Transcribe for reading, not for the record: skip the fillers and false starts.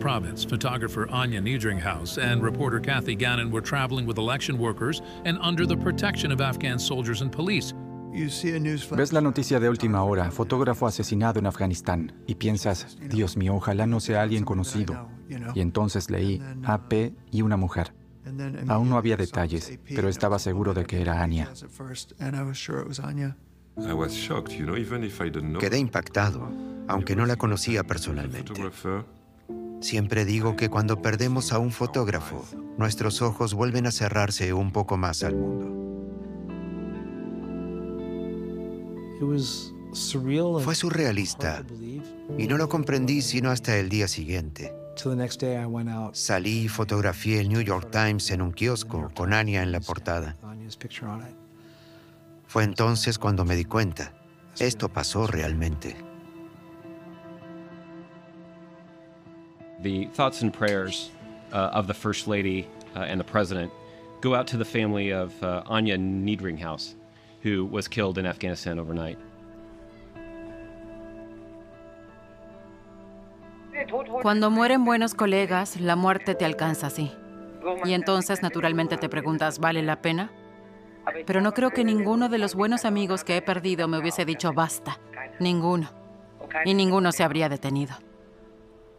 province, photographer Anya Niedringhaus and reporter Kathy Gannon were traveling with election workers and under the protection of Afghan soldiers and police. Ves la noticia de última hora, fotógrafo asesinado en Afganistán, y piensas, Dios mío, ojalá no sea alguien conocido. Y entonces leí AP y una mujer. Aún no había detalles, pero estaba seguro de que era Anya. Quedé impactado, aunque no la conocía personalmente. Siempre digo que cuando perdemos a un fotógrafo, nuestros ojos vuelven a cerrarse un poco más al mundo. Fue surrealista y no lo comprendí sino hasta el día siguiente. Salí y fotografié el New York Times en un kiosco con Anya en la portada. Fue entonces cuando me di cuenta. Esto pasó realmente. The thoughts and prayers of the First Lady and the President go out to the family of Anya Niedringhaus, who was killed in Afghanistan overnight. Cuando mueren buenos colegas, la muerte te alcanza así. Y entonces, naturalmente, te preguntas, ¿vale la pena? Pero no creo que ninguno de los buenos amigos que he perdido me hubiese dicho basta. Ninguno. Y ninguno se habría detenido.